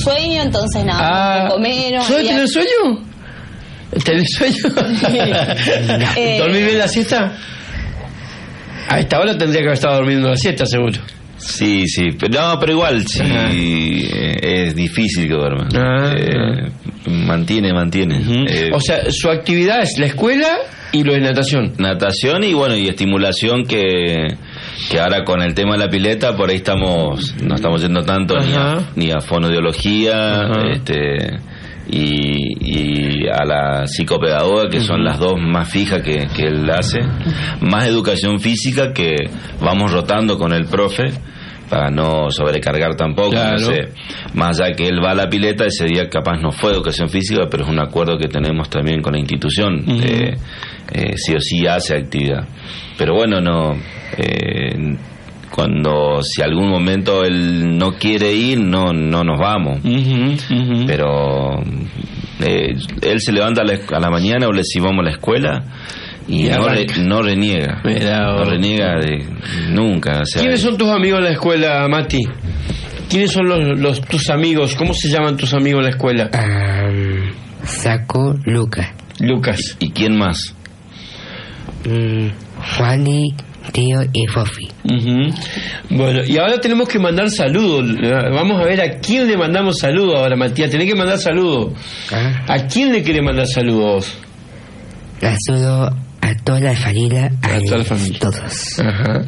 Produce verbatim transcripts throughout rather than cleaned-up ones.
sueño, entonces nada, ah, un poco menos. ¿Suele había... tener sueño? ¿Tenés sueño? eh... ¿Dormís bien la siesta? A esta hora tendría que haber estado durmiendo la siesta, seguro. Sí, sí, pero no, pero igual sí, eh, es difícil que duerma. Ah, eh, mantiene, mantiene. Uh-huh. eh, o sea, su actividad es la escuela y lo de natación. Natación y bueno, y estimulación que, que ahora con el tema de la pileta por ahí estamos, no estamos yendo tanto ni a, ni a fonoaudiología, uh-huh. este y, y a la psicopedagoga, que uh-huh. son las dos más fijas que, que él hace, más educación física, que vamos rotando con el profe para no sobrecargar tampoco. Claro. No sé, más allá que él va a la pileta, ese día capaz no fue educación física, pero es un acuerdo que tenemos también con la institución. Uh-huh. eh, eh, sí o sí hace actividad, pero bueno, no eh, cuando si algún momento él no quiere ir, no no nos vamos. Uh-huh, uh-huh. Pero eh, él se levanta a la, a la mañana o le si vamos a la escuela y, y no, re, no reniega. Mirá, no reniega de nunca. O sea, ¿quiénes son tus amigos en la escuela, Mati? ¿Quiénes son los, los tus amigos? ¿Cómo se llaman tus amigos en la escuela? Um, Saco, Lucas. Lucas. ¿Y quién más? Mm, Juani, Tío y Fofi. Uh-huh. Bueno, y ahora tenemos que mandar saludos. Vamos a ver a quién le mandamos saludos ahora, Matías. Tenés que mandar saludos. ¿Ah? ¿A quién le querés mandar saludos? Saludo a toda la familia. A, a toda la familia. Todos. Ajá.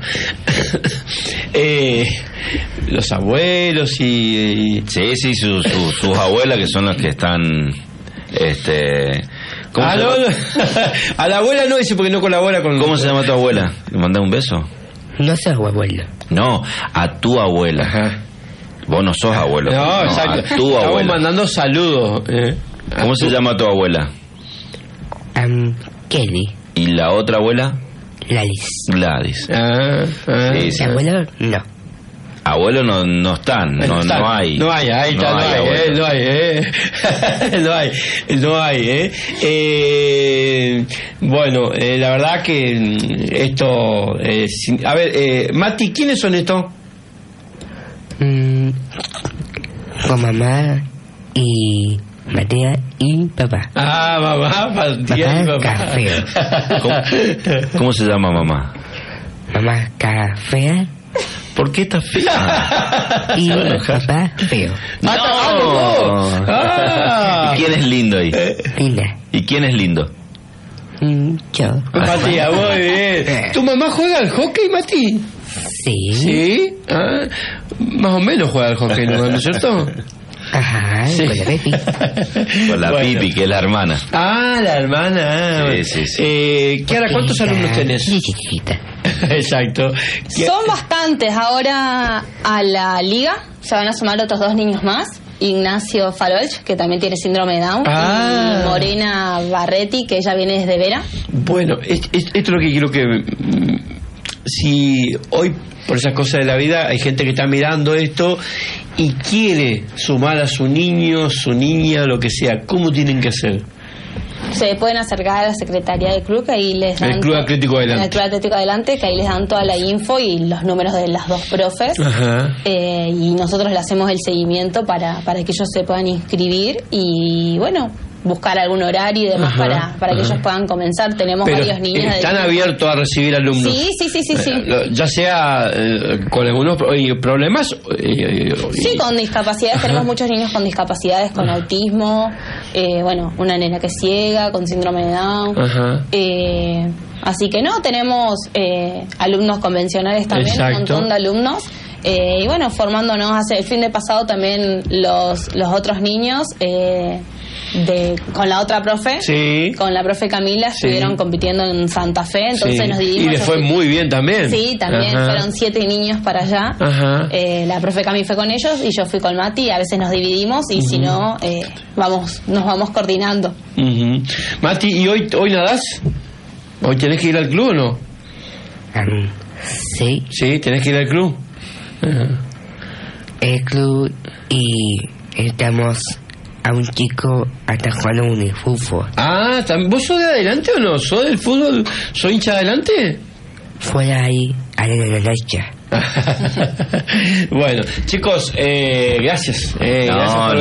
eh, los abuelos y, y... Sí, sí, su, su, sus abuelas, que son las que están... este Ah, no, no. A la abuela no, dice porque no colabora con... ¿Cómo se llama tu abuela? ¿Le mandás un beso? No soy abuelo. No, a tu abuela. Ajá. Vos no sos abuelo. No, no, exacto. A tu abuela. Estamos mandando saludos. Eh. ¿Cómo se tu... llama tu abuela? Um, Kelly. ¿Y la otra abuela? Gladys. Gladys. Ah, ah. Sí, sí. Abuelo, no. Abuelo no no están, no, no hay. No hay, ahí está, no, no hay, eh, no hay, eh. no hay, no hay, eh. eh bueno, eh, la verdad que esto, eh, sin, a ver, eh, Mati, ¿quiénes son estos? Mm, con mamá y Matías y papá. Ah, mamá, Matías y papá. Café. ¿Cómo, ¿Cómo se llama mamá? Mamá Café. ¿Por qué está fea? Y papá feo. ¡No! Ah. ¿Y quién es lindo ahí? Linda. ¿Y quién es lindo? Mm, yo. Matías, muy bien. ¿Tu mamá juega al hockey, Mati? Sí. ¿Sí? Ah, más o menos juega al hockey, ¿no es cierto? Ajá, sí. Con la Pipi. Con la bueno. Pipi, que es la hermana. Ah, la hermana. Sí, sí, sí. Eh, Kiara, ¿cuántos alumnos tenés? Chiquitita. Exacto. Son bastantes. Ahora a la liga se van a sumar otros dos niños más. Ignacio Farolch, que también tiene síndrome de Down, ah. y Morena Barretti, que ella viene desde Vera. Bueno, es, es, esto es lo que quiero que... Si hoy, por esas cosas de la vida, hay gente que está mirando esto y quiere sumar a su niño, su niña, lo que sea, ¿cómo tienen que hacer? Se pueden acercar a la secretaría del club, que ahí les dan... El Club Atlético Adelante. El Club Atlético Adelante, que ahí les dan toda la info y los números de las dos profes. Ajá. Eh, y nosotros le hacemos el seguimiento para, para que ellos se puedan inscribir y, bueno, buscar algún horario y demás. Ajá, para, para que ellos puedan comenzar. Tenemos pero varios niños... ¿están de... abiertos a recibir alumnos? Sí, sí, sí, sí. sí. Eh, ya sea eh, con algunos problemas... Eh, sí, con discapacidades. Ajá. Tenemos muchos niños con discapacidades, con Ajá. autismo, eh, bueno, una nena que es ciega, con síndrome de Down. Ajá. Eh, así que no, tenemos eh, alumnos convencionales también, Exacto. un montón de alumnos. Eh, y bueno, formándonos hace el fin de pasado también los, los otros niños... Eh, De, con la otra profe, sí. con la profe Camila, sí. estuvieron compitiendo en Santa Fe, entonces sí. nos dividimos. Y le fue muy bien también. Sí, también Ajá. fueron siete niños para allá. Eh, la profe Cami fue con ellos y yo fui con Mati, y a veces nos dividimos y uh-huh. si no, eh, vamos, nos vamos coordinando. Uh-huh. Mati, ¿y hoy, hoy nadás? ¿Hoy tenés que ir al club o no? Um, sí. Sí, tenés que ir al club. Uh-huh. El club y estamos... a un chico hasta jugando un fútbol. Ah, ¿vos sos de adelante o no? ¿Sos del fútbol? ¿Sos hincha adelante? Fuera ahí, a la derecha. Bueno, chicos, eh, gracias. Eh, no, gracias por